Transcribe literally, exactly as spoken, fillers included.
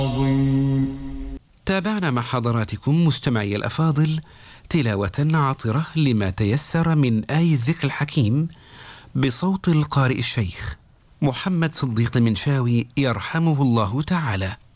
تابعنا مع حضراتكم مستمعي الأفاضل تلاوة عطرة لما تيسر من آي الذكر الحكيم بصوت القارئ الشيخ محمد صديق المنشاوي يرحمه الله تعالى.